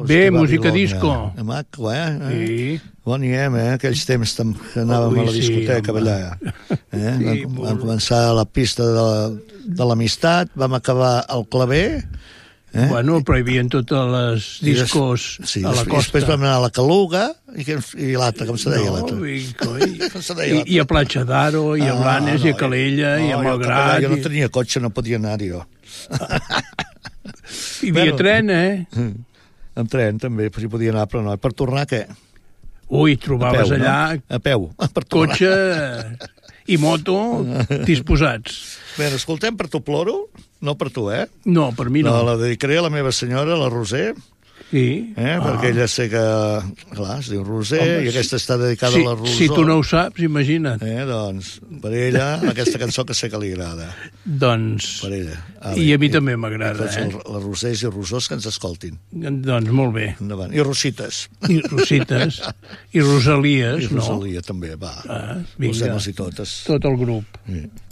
Bé, música disco. Maco, Sí. Boniem, aquells temps que anàvem a la discoteca a ballar. Vam començar a la pista de l'Amistat, vam acabar al Claver. Bueno, però hi havia totes les discos a la costa. I després vam anar a la Caluga i l'altra, com se deia l'altra? I a Platja d'Aro, i a Blanes, i a Calella, i a Malgrat. Jo no tenia cotxe, no podia anar-hi jo. Hi havia tren, Amb tren també, hi podia anar, però no. Per tornar, què? Ui, trobaves allà a peu, cotxe i moto disposats. Bé, escoltem Per tu ploro, no per tu, No, per mi no. La dedicaré a la meva senyora, la Roser, sí. Perquè ella sé que, clar, es diu Roser, i aquesta està dedicada a la Rosó. Si tu no ho saps, imagina't. Doncs, per ella, aquesta cançó que sé que li agrada. Doncs, per ella. I a mi també m'agrada. Les Rosers i Rosós que ens escoltin. Doncs, molt bé. Endavant. I Rosites. I Rosites. I Rosalies, no? I Rosalia també, va. Vinga. Posem-les-hi totes. Tot el grup. Sí.